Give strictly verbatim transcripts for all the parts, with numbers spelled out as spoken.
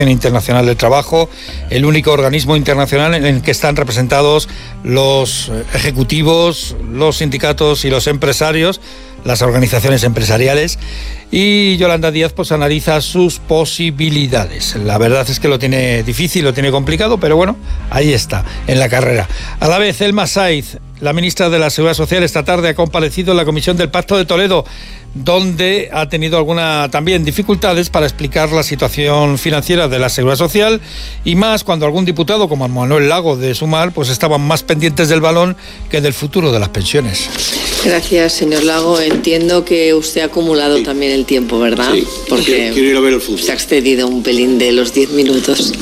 Internacional del Trabajo, el único organismo internacional en el que están representados los ejecutivos, los sindicatos y los empresarios, las organizaciones empresariales, y Yolanda Díaz pues analiza sus posibilidades. La verdad es que lo tiene difícil, lo tiene complicado, pero bueno, ahí está, en la carrera. A la vez, Elma Saiz, la ministra de la Seguridad Social, esta tarde ha comparecido en la Comisión del Pacto de Toledo, donde ha tenido alguna también dificultades para explicar la situación financiera de la Seguridad Social, y más cuando algún diputado como Manuel Lago de Sumar pues estaban más pendientes del balón que del futuro de las pensiones. Gracias, señor Lago. Entiendo que usted ha acumulado sí. también el tiempo, ¿verdad? Sí, porque quiero ir a ver el fútbol. Se ha excedido un pelín de los diez minutos.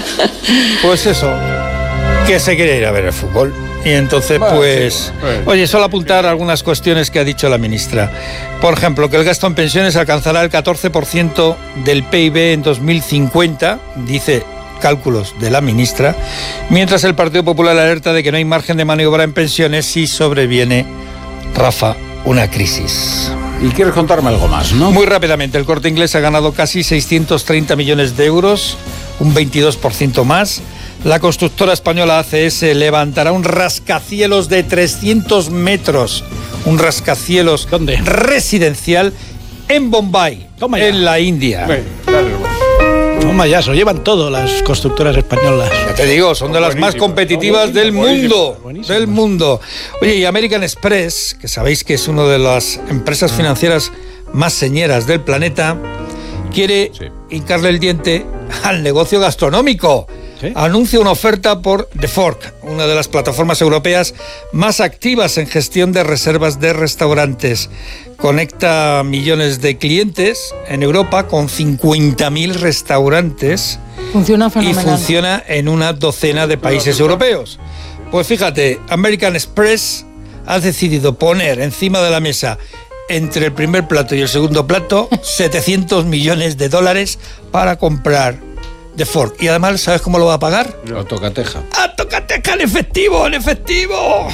Pues eso, que se quiere ir a ver el fútbol. Y entonces, bueno, pues, sí, bueno. oye, solo apuntar algunas cuestiones que ha dicho la ministra. Por ejemplo, que el gasto en pensiones alcanzará el catorce por ciento del P I B en dos mil cincuenta, dice cálculos de la ministra, mientras el Partido Popular alerta de que no hay margen de maniobra en pensiones si sobreviene, Rafa, una crisis. Y quieres contarme algo más, ¿no? Muy rápidamente, el Corte Inglés ha ganado casi seiscientos treinta millones de euros, un veintidós por ciento más. La constructora española A C S levantará un rascacielos de trescientos metros, un rascacielos ¿Dónde? residencial en Bombay, en la India. Bueno, claro. Toma ya, se lo llevan todo las constructoras españolas. Ya te digo, son de las más competitivas del mundo, del mundo. Oye, y American Express, que sabéis que es una de las empresas financieras más señeras del planeta, quiere sí. hincarle el diente al negocio gastronómico. ¿Sí? Anuncia una oferta por The Fork, una de las plataformas europeas más activas en gestión de reservas de restaurantes. Conecta millones de clientes en Europa con cincuenta mil restaurantes. Funciona fenomenal. Y funciona en una docena de países europeos. Pues fíjate, American Express ha decidido poner encima de la mesa, entre el primer plato y el segundo plato, setecientos millones de dólares para comprar The Fork. Y además, ¿sabes cómo lo va a pagar? A tocateja. ¡A tocateja en efectivo, en efectivo!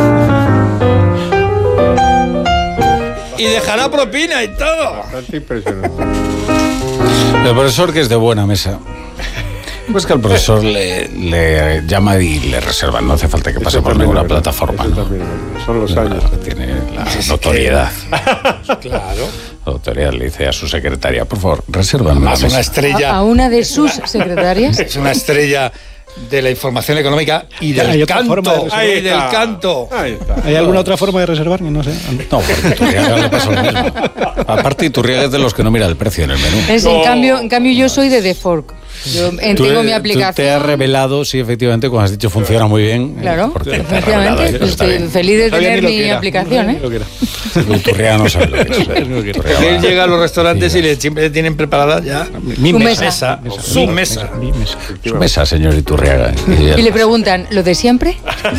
Y dejará propina y todo. Bastante impresionante. El profesor, que es de buena mesa, pues que al profesor le, le llama y le reservan. No hace falta que pase por ninguna plataforma, ¿no? Son los años. Tiene la notoriedad. Claro. La autoridad le dice a su secretaria, por favor, reservan más una estrella. ¿A, a una de sus secretarias? Es una estrella de la información económica y del ¿Hay canto. De Ahí del canto. Ahí está. ¿Hay alguna otra forma de reservar? No sé. No, porque Iturriaga le pasa lo mismo. Aparte, Iturriaga es de los que no mira el precio en el menú. Es, en, cambio, en cambio, yo soy de The Fork. Yo en, tengo mi aplicación. Tú te has revelado, sí, efectivamente, como has dicho, funciona muy bien. Claro, efectivamente. Pues estoy feliz de tener mi era. aplicación, ¿eh? Iturriaga no sabe lo que es. Él llega a los restaurantes sí, y le, siempre tienen preparada ya mi mesa. mesa. Su mesa. Su mesa, señor Iturriaga. Y le preguntan, ¿lo de siempre?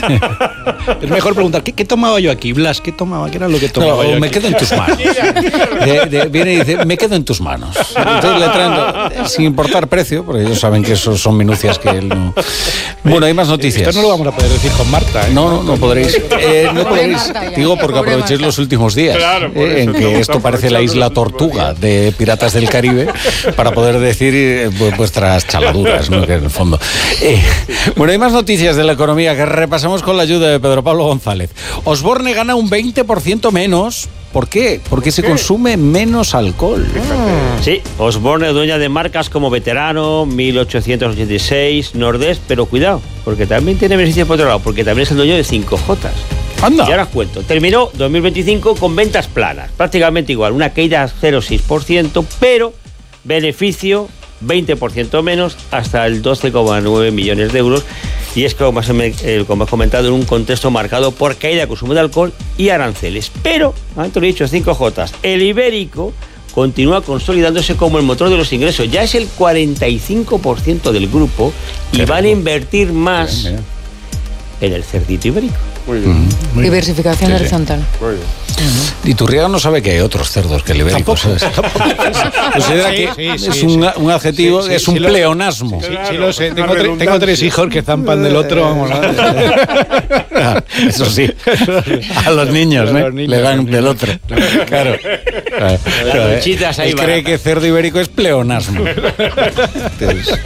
Es mejor preguntar, ¿qué, qué tomaba yo aquí, Blas? ¿Qué tomaba? ¿Qué era lo que tomaba no, yo me aquí? quedo en tus manos. De, de, viene y dice, me quedo en tus manos. Entonces le traen, sin importar precio, porque ellos saben que eso son minucias que él no... Bueno, hay más noticias. Esto no lo vamos a poder decir con Marta, ¿eh? No, no, no podréis. Eh, no podréis. Digo, porque aprovechéis los últimos días, claro, eh, en que esto parece la isla Tortuga de Piratas del Caribe, para poder decir eh, vuestras chaladuras, ¿no? Que en el fondo. Eh, bueno, hay más noticias de la economía que repasamos con la ayuda de Pedro Pablo González. Osborne gana un veinte por ciento menos. ¿Por qué? Porque se consume menos alcohol. Ah. Sí, Osborne, dueña de marcas como Veterano, mil ochocientos ochenta y seis, Nordest, pero cuidado, porque también tiene beneficios por otro lado, porque también es el dueño de cinco Jotas. Anda. Y ahora os cuento. Terminó dos mil veinticinco con ventas planas, prácticamente igual, una caída cero coma seis por ciento, pero beneficio veinte por ciento menos, hasta el doce coma nueve millones de euros. Y es que, como has comentado, en un contexto marcado por caída de consumo de alcohol y aranceles. Pero, antes lo he dicho, cinco Jotas. El ibérico continúa consolidándose como el motor de los ingresos. Ya es el cuarenta y cinco por ciento del grupo y van a invertir más en el cerdito ibérico. Muy bien. Uh-huh. Diversificación sí, horizontal. Sí. Muy bien. Uh-huh. Y Turriaga no sabe que hay otros cerdos que el ibérico, ¿sabes? Considera que sí, sí, es sí, un, sí. un adjetivo, Sí, sí, es un sí, lo- pleonasmo. Sí, Claro, sí lo sé. una Tengo, tre- tengo redundancia. tres hijos que zampan del otro, vamos. Ah, eso sí. A los niños, A ¿eh? los niños, Le a dan los del niños. otro. Claro. Claro. Las luchitas ahí Él cree baratas. que cerdo ibérico es pleonasmo. Entonces,